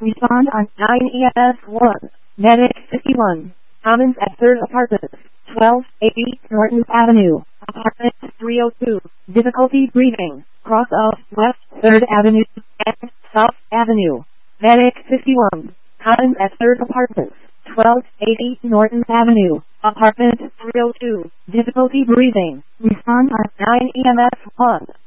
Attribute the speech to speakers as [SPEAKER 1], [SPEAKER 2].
[SPEAKER 1] Respond on 9 EMS 1. Medic 51. Commons at 3rd Apartment. 1280 Norton Avenue. Apartment 302. Difficulty breathing. Cross of West 3rd Avenue and South Avenue. Medic 51. Commons at 3rd Apartment. 1280 Norton Avenue. Apartment 302. Difficulty breathing. Respond on 9 EMS 1.